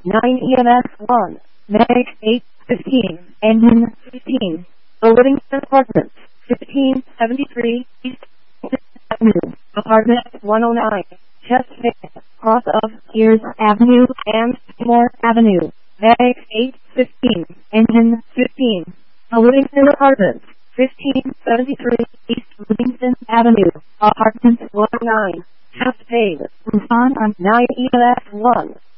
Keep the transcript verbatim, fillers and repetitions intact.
nine E M S one, Meg eight fifteen, engine fifteen, The Livingston Apartments, fifteen seventy-three East Avenue, apartment one oh nine, Chesapeake, cross of Sears Avenue and Seymour Avenue, Meg eight fifteen, engine fifteen, The Livingston Apartments, fifteen seventy-three East Livingston Avenue, apartment one oh nine, Chesapeake, Busan on nine E M S one.